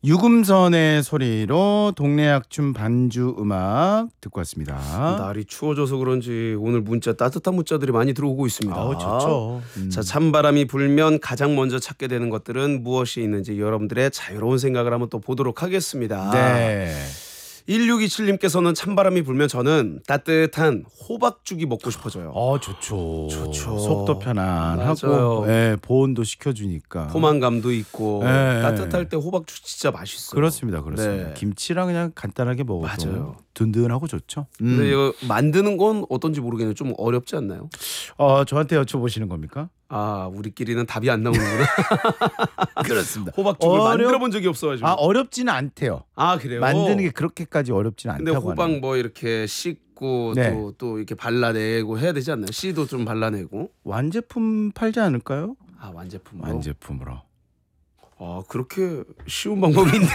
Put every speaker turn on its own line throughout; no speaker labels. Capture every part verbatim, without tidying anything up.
유금선의 소리로 동네 약춤 반주 음악 듣고 왔습니다.
날이 추워져서 그런지 오늘 문자 따뜻한 문자들이 많이 들어오고 있습니다.
아우, 좋죠. 음.
자, 찬바람이 불면 가장 먼저 찾게 되는 것들은 무엇이 있는지 여러분들의 자유로운 생각을 한번 또 보도록 하겠습니다.
네.
일육이칠님께서는 찬바람이 불면 저는 따뜻한 호박죽이 먹고 싶어져요.
어, 좋죠.
좋죠.
속도 편안하고
맞아요.
네, 보온도 시켜주니까.
포만감도 있고
네.
따뜻할 때 호박죽 진짜 맛있어요.
그렇습니다, 그렇습니다.
네.
김치랑 그냥 간단하게 먹어도
맞아요.
든든하고 좋죠.
근데
음.
이거 만드는 건 어떤지 모르겠는데 좀 어렵지 않나요?
어, 저한테 여쭤보시는 겁니까?
아, 우리끼리는 답이 안 나오는구나.
그렇습니다.
호박죽을
어렵-
만들어 본 적이 없어가지고.
아, 어렵지는 않대요.
아, 그래요?
만드는 게 그렇게까지 어렵지는
근데
않다고
호박
하네요.
뭐 이렇게 씻고
네.
또, 또 이렇게 발라내고 해야 되지 않나요? 씨도 좀 발라내고.
완제품 팔지 않을까요?
아, 완제품으로.
완제품으로.
아, 그렇게 쉬운 방법인데.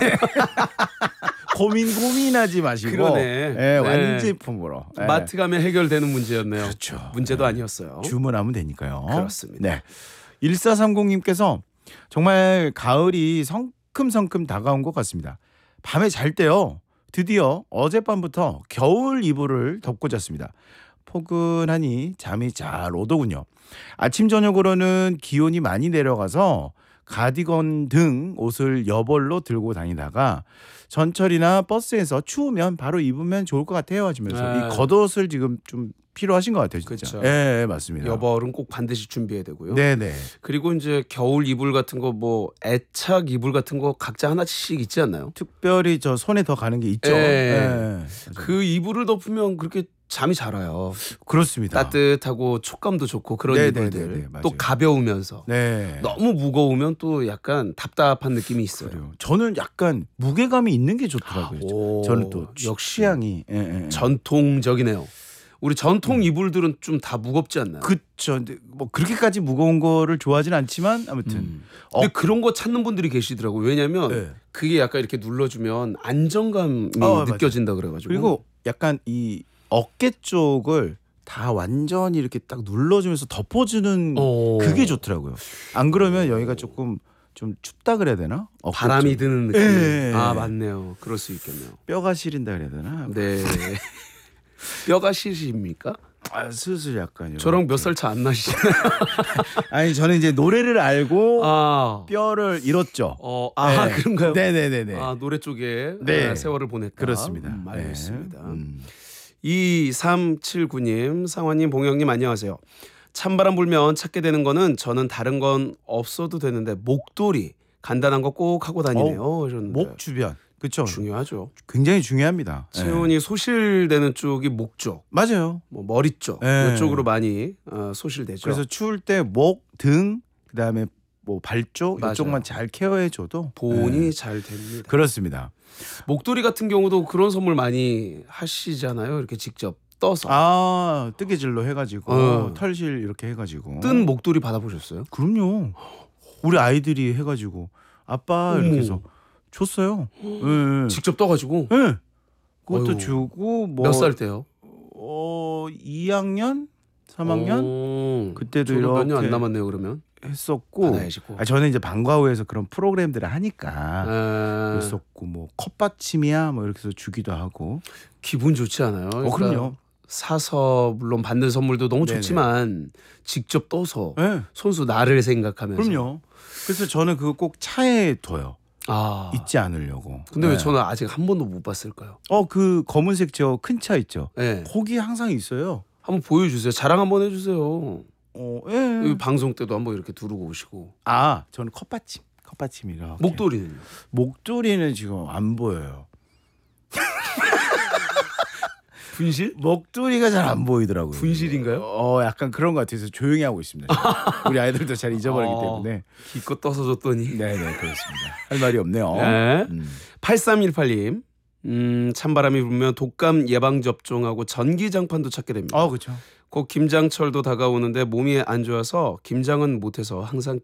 고민 고민하지 마시고
그러네.
예,
네.
완제품으로 예.
마트 가면 해결되는 문제였네요.
그렇죠.
문제도
네.
아니었어요.
주문하면 되니까요.
그렇습니다.
네. 일사삼공님께서 정말 가을이 성큼성큼 다가온 것 같습니다. 밤에 잘 때요. 드디어 어젯밤부터 겨울 이불을 덮고 잤습니다. 포근하니 잠이 잘 오더군요. 아침 저녁으로는 기온이 많이 내려가서 가디건 등 옷을 여벌로 들고 다니다가 전철이나 버스에서 추우면 바로 입으면 좋을 것 같아요 하시면서
네.
이 겉옷을 지금 좀 필요하신 것 같아요. 진짜.
그렇죠.
예, 예, 맞습니다.
여벌은 꼭 반드시 준비해야 되고요.
네네.
그리고 이제 겨울 이불 같은 거 뭐 애착 이불 같은 거 각자 하나씩 있지 않나요?
특별히 저 손에 더 가는 게 있죠.
예.
예.
그 이불을 덮으면 그렇게 잠이 잘 와요.
그렇습니다.
따뜻하고 촉감도 좋고 그런
네네네네,
이불들.
맞아요.
또 가벼우면서.
네.
너무 무거우면 또 약간 답답한 느낌이 있어요.
그래요. 저는 약간 무게감이 있는 게 좋더라고요.
오,
저는 또
역시.
취향이 예, 예, 예.
전통적이네요. 우리 전통 이불들은 좀 다 무겁지 않나요?
그쵸. 근데 뭐 그렇게까지 무거운 거를 좋아하진 않지만 아무튼
음.
어,
근데 그런 거 찾는 분들이 계시더라고요. 왜냐하면
네.
그게 약간 이렇게 눌러주면 안정감이
어,
느껴진다 그래가지고.
그리고 약간 이 어깨 쪽을 다 완전히 이렇게 딱 눌러주면서 덮어주는
어.
그게 좋더라고요. 안 그러면 여기가 조금 좀 춥다 그래야 되나? 어깨
바람이
쪽.
드는 느낌.
예.
아, 맞네요. 그럴 수 있겠네요.
뼈가 시린다 그래야 되나?
네. 뼈가 시십니까?
아, 슬슬 약간 이렇게.
저랑 몇 살 차 안 나시잖아요.
아니 저는 이제 노래를 알고
아,
뼈를 잃었죠.
어, 아
네.
그런가요?
네네네네.
아, 노래 쪽에
네.
아, 세월을 보냈다.
그렇습니다.
음, 알겠습니다.
네. 음.
이삼칠구님, 상화님, 봉영님 안녕하세요. 찬바람 불면 찾게 되는 거는 저는 다른 건 없어도 되는데 목도리 간단한 거 꼭 하고 다니네요. 이러는데.
목 주변. 그렇죠.
중요하죠.
굉장히 중요합니다. 네.
체온이 소실되는 쪽이 목 쪽,
맞아요.
뭐 머리 쪽
네.
이쪽으로 많이 어, 소실되죠.
그래서 추울 때 목, 등, 그다음에 뭐 발 쪽
맞아요.
이쪽만 잘 케어해 줘도
보온이
네.
잘 됩니다.
그렇습니다.
목도리 같은 경우도 그런 선물 많이 하시잖아요. 이렇게 직접 떠서
아, 뜨개질로 해 가지고
어.
털실 이렇게 해 가지고.
뜬 목도리 받아보셨어요?
그럼요. 우리 아이들이 해 가지고 아빠
어머.
이렇게 해서 줬어요. 예. 예.
직접 떠가지고
예. 그것도
어휴.
주고 뭐
몇 살 때요?
어, 이 학년, 삼 학년
오,
그때도
저도 몇 년
이렇게
안 남았네요. 그러면
했었고.
받아야지고.
아, 저는 이제 방과후에서 그런 프로그램들을 하니까
아,
했었고 뭐 컵받침이야 뭐 이렇게 해서 주기도 하고.
기분 좋지 않아요?
어, 그럼요.
사서 물론 받는 선물도 너무
네네.
좋지만 직접 떠서
예.
손수 나를 생각하면서.
그럼요. 그래서 저는 그거 꼭 차에 둬요.
아,
잊지 않으려고.
근데 왜
예.
저는 아직 한 번도 못 봤을까요?
어, 그 검은색 저 큰 차 있죠.
네.
거기 항상 있어요.
한번 보여주세요. 자랑 한번 해주세요.
어, 예.
이 방송 때도 한번 이렇게 두르고 오시고.
아, 저는 컵받침. 컵받침이라.
목도리는요?
목도리는 지금 안 보여요.
분실?
목도리가 잘 안 보이더라고요.
분실인가요?
어, 약간 그런 것 같아서 조용히 하고 있습니다. 지금. 우리 아이들도 잘 잊어버리기
어.
때문에.
기껏 떠서 줬더니.
네, 네, 그렇습니다. 할 말이 없네요.
네.
음.
팔삼일팔님. 음, 찬바람이 불면 독감 예방 접종하고 전기장판도 찾게 됩니다.
어, 그렇죠.
곧 김장철도 다가오는데 몸이 안 좋아서 김장은 못해서 항상